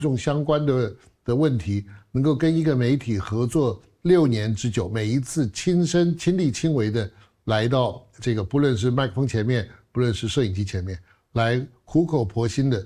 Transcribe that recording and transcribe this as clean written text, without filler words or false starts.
种相关的问题，能够跟一个媒体合作6年之久，每一次亲力亲为的来到这个，不论是麦克风前面，不论是摄影机前面，来苦口婆心的